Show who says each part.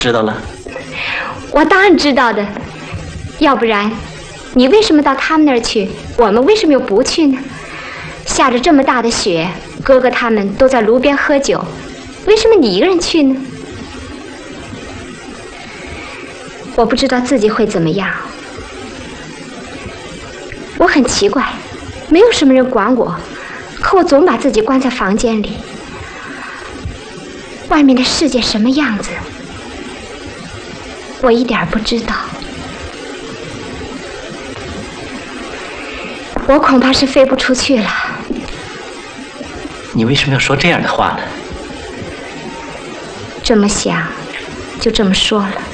Speaker 1: 知道了？
Speaker 2: 我当然知道的，要不然，你为什么到他们那儿去？我们为什么又不去呢？下着这么大的雪，哥哥他们都在炉边喝酒，为什么你一个人去呢？我不知道自己会怎么样，我很奇怪，没有什么人管我，可我总把自己关在房间里。外面的世界什么样子，我一点不知道。我恐怕是飞不出去了。
Speaker 1: 你为什么要说这样的话呢？
Speaker 2: 这么想，就这么说了。